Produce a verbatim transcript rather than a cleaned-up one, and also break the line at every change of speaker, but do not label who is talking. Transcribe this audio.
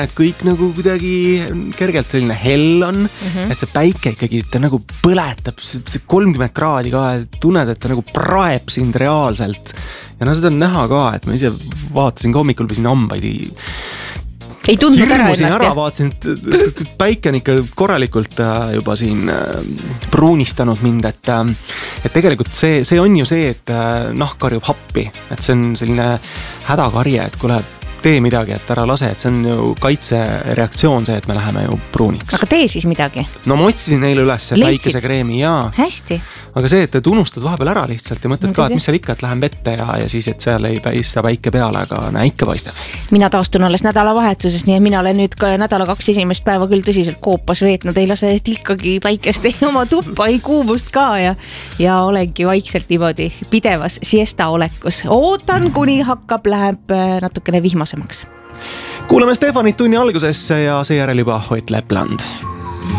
et kõik nagu kuidagi kergelt selline hell on, mm-hmm. et see päike ikkagi ta nagu põletab, see kolmkümmend kraadi ka, tunned, et ta nagu praeb sind reaalselt. Ja no seda on näha ka, et ma ise vaatasin ka hommikul või siin hambaid
ei tundnud ära
ennast.
Ära,
vaatasin, et päike on ikka korralikult juba siin pruunistanud mind, et, et tegelikult see, see on ju see, et nahk karjub happi, et see on selline hädakarje, et kui läheb tee midagi, et ära lase, et see on ju kaitsereaktsioon see, et me läheme ju pruuniks.
Aga tee siis midagi.
No ma otsisin neile üles päikesekreemi ja
hästi.
Aga see, et unustad vahepeal ära lihtsalt ja mõtled ka, et mis seal ikka, et lähen vette ja, ja siis, et seal ei paista päike peale, aga näe ikka paistab.
Mina taastun alles nädalavahetusest, nii et mina olen nüüd ka nädala kaks esimest päeva küll tõsiselt koopas veetnud, ei lase tilkagi päikest, ei oma tuppa, ei kuumust ka ja, ja olengi vaikselt niimoodi pidevas siesta olekus. Ootan, kuni hakkab, läheb natukene vihmas.
Kuulame Stefanit tunni algusesse ja seejärel juba Ott Lepland.